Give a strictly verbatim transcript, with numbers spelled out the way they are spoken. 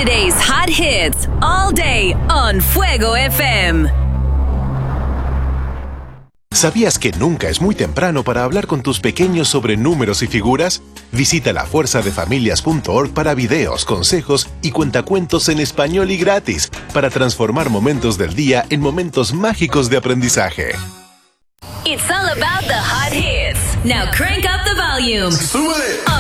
Today's hot hits all day on Fuego F M. ¿Sabías que nunca es muy temprano para hablar con tus pequeños sobre números y figuras? Visita la fuerza de familias punto org para videos, consejos y cuentacuentos en español y gratis para transformar momentos del día en momentos mágicos de aprendizaje. It's all about the hot hits. Now crank up the volume. ¡Súbele!